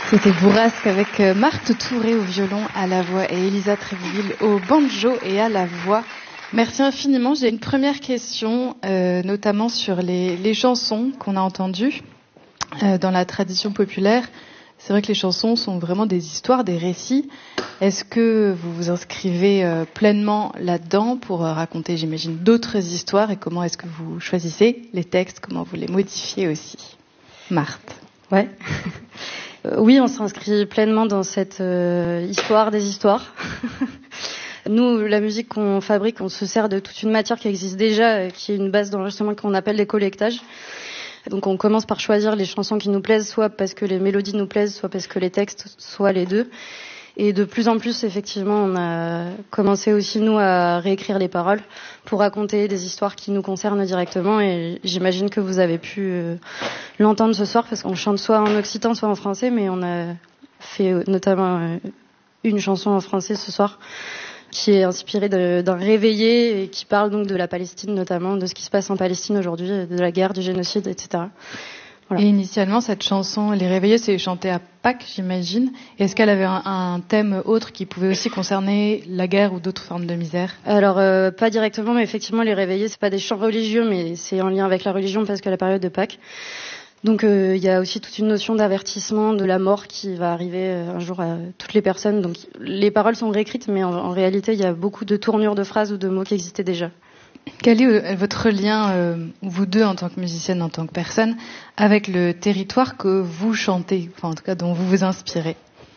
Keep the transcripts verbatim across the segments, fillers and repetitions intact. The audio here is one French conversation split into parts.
C'était Bourrasque avec Marthe Touré au violon, à la voix et Elisa Tréville au banjo et à la voix. Merci infiniment. J'ai une première question, euh, notamment sur les, les chansons qu'on a entendues euh, dans la tradition populaire. C'est vrai que les chansons sont vraiment des histoires, des récits. Est-ce que vous vous inscrivez euh, pleinement là-dedans pour euh, raconter, j'imagine, d'autres histoires, et comment est-ce que vous choisissez les textes, comment vous les modifiez aussi? Marthe. Ouais. Oui, on s'inscrit pleinement dans cette euh, histoire des histoires. Nous, la musique qu'on fabrique, on se sert de toute une matière qui existe déjà, euh, qui est une base d'enregistrement qu'on appelle des collectages. Donc on commence par choisir les chansons qui nous plaisent, soit parce que les mélodies nous plaisent, soit parce que les textes, soit les deux. Et de plus en plus, effectivement, on a commencé aussi, nous, à réécrire les paroles pour raconter des histoires qui nous concernent directement. Et j'imagine que vous avez pu euh, l'entendre ce soir, parce qu'on chante soit en occitan, soit en français, mais on a fait euh, notamment euh, une chanson en français ce soir, qui est inspirée de, d'un réveillé et qui parle donc de la Palestine, notamment de ce qui se passe en Palestine aujourd'hui, de la guerre, du génocide, et cetera. Voilà. Et initialement, cette chanson, Les Réveillés, c'est chantée à Pâques, j'imagine. Est-ce qu'elle avait un, un thème autre qui pouvait aussi concerner la guerre ou d'autres formes de misère? Alors, euh, pas directement, mais effectivement, Les Réveillés, c'est pas des chants religieux, mais c'est en lien avec la religion parce que la période de Pâques. Donc, il euh, y a aussi toute une notion d'avertissement de la mort qui va arriver euh, un jour à toutes les personnes. Donc, les paroles sont réécrites, mais en, en réalité, il y a beaucoup de tournures de phrases ou de mots qui existaient déjà. Quel est votre lien, euh, vous deux, en tant que musicienne, en tant que personne, avec le territoire que vous chantez, enfin en tout cas dont vous vous inspirez?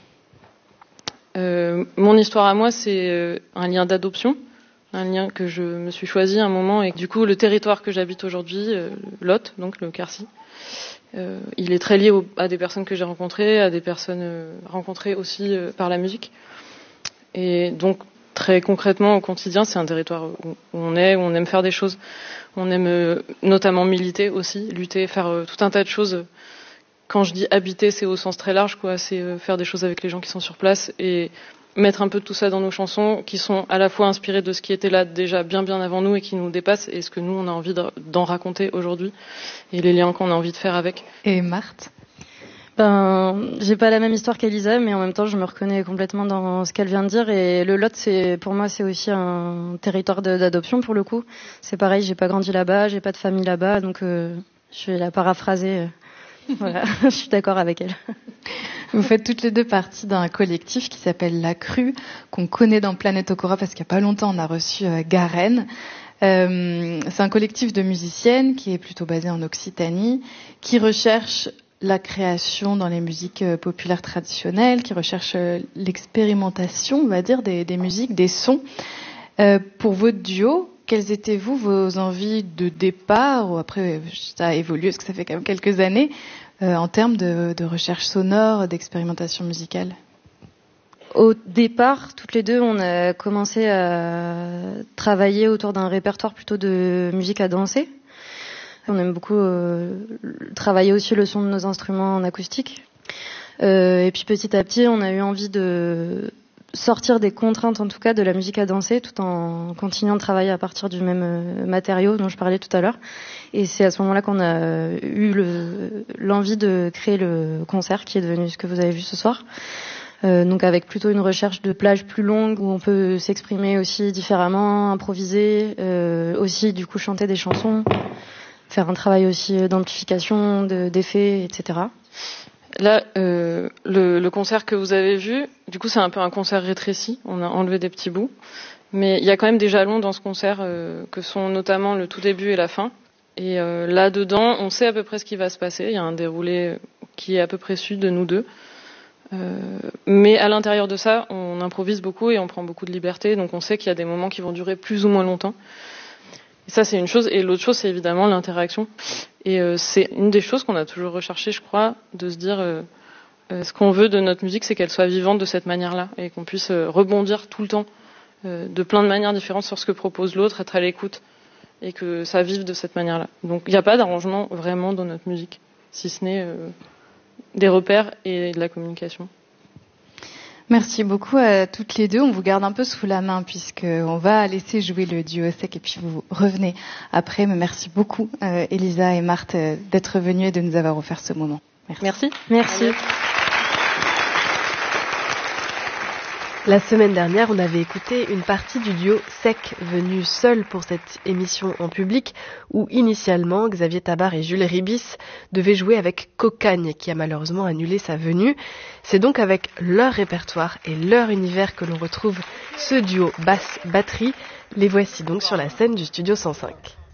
euh, Mon histoire à moi, c'est euh, un lien d'adoption, un lien que je me suis choisi à un moment, et du coup le territoire que j'habite aujourd'hui, euh, Lot, donc le Quercy, euh, il est très lié au, à des personnes que j'ai rencontrées, à des personnes euh, rencontrées aussi euh, par la musique, et donc très concrètement, au quotidien, c'est un territoire où on est, où on aime faire des choses. On aime euh, notamment militer aussi, lutter, faire euh, tout un tas de choses. Quand je dis habiter, c'est au sens très large, quoi. C'est euh, faire des choses avec les gens qui sont sur place et mettre un peu de tout ça dans nos chansons, qui sont à la fois inspirées de ce qui était là déjà bien bien avant nous et qui nous dépasse, et ce que nous, on a envie de, d'en raconter aujourd'hui, et les liens qu'on a envie de faire avec. Et Marthe? Ben, j'ai pas la même histoire qu'Elisa, mais en même temps, je me reconnais complètement dans ce qu'elle vient de dire. Et le Lot, c'est, pour moi, c'est aussi un territoire de, d'adoption, pour le coup. C'est pareil, j'ai pas grandi là-bas, j'ai pas de famille là-bas, donc euh, je vais la paraphraser. Euh, voilà, je suis d'accord avec elle. Vous faites toutes les deux partie d'un collectif qui s'appelle La Crue, qu'on connaît dans Planète Okora, parce qu'il y a pas longtemps, on a reçu euh, Garen. Euh, c'est un collectif de musiciennes qui est plutôt basé en Occitanie, qui recherche la création dans les musiques populaires traditionnelles, qui recherche l'expérimentation, on va dire, des, des musiques, des sons. Euh, pour votre duo, quelles étaient vous vos envies de départ, ou après ça a évolué parce que ça fait quand même quelques années, euh, en termes de, de recherche sonore, d'expérimentation musicale? Au départ, toutes les deux, on a commencé à travailler autour d'un répertoire plutôt de musique à danser. On aime beaucoup euh, travailler aussi le son de nos instruments en acoustique. Euh, et puis petit à petit, on a eu envie de sortir des contraintes, en tout cas, de la musique à danser, tout en continuant de travailler à partir du même euh, matériau dont je parlais tout à l'heure. Et c'est à ce moment-là qu'on a eu le, l'envie de créer le concert qui est devenu ce que vous avez vu ce soir. Euh, donc avec plutôt une recherche de plages plus longues où on peut s'exprimer aussi différemment, improviser, euh, aussi du coup chanter des chansons, faire un travail aussi d'amplification, de, d'effets, et cetera. Là, euh, le, le concert que vous avez vu, du coup, c'est un peu un concert rétréci. On a enlevé des petits bouts. Mais il y a quand même des jalons dans ce concert, euh, que sont notamment le tout début et la fin. Et euh, là-dedans, on sait à peu près ce qui va se passer. Il y a un déroulé qui est à peu près su de nous deux. Euh, mais à l'intérieur de ça, on improvise beaucoup et on prend beaucoup de liberté. Donc on sait qu'il y a des moments qui vont durer plus ou moins longtemps. Et ça, c'est une chose. Et l'autre chose, c'est évidemment l'interaction. Et euh, c'est une des choses qu'on a toujours recherché, je crois, de se dire euh, euh, ce qu'on veut de notre musique, c'est qu'elle soit vivante de cette manière-là et qu'on puisse euh, rebondir tout le temps euh, de plein de manières différentes sur ce que propose l'autre, être à l'écoute et que ça vive de cette manière-là. Donc il n'y a pas d'arrangement vraiment dans notre musique, si ce n'est euh, des repères et de la communication. Merci beaucoup à toutes les deux. On vous garde un peu sous la main puisqu'on va laisser jouer le duo sec et puis vous revenez après. Mais merci beaucoup, euh, Elisa et Marthe, d'être venues et de nous avoir offert ce moment. Merci. Merci. Merci. La semaine dernière, on avait écouté une partie du duo Sec, venu seul pour cette émission en public, où initialement Xavier Tabar et Jules Ribis devaient jouer avec Cocagne, qui a malheureusement annulé sa venue. C'est donc avec leur répertoire et leur univers que l'on retrouve ce duo basse-batterie. Les voici donc sur la scène du Studio cent cinq.